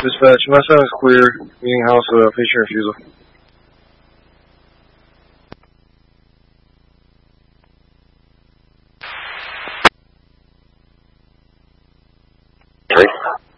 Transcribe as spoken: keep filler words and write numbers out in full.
Dispatch, my sound is clear. Meeting house, uh, patient refusal. Three.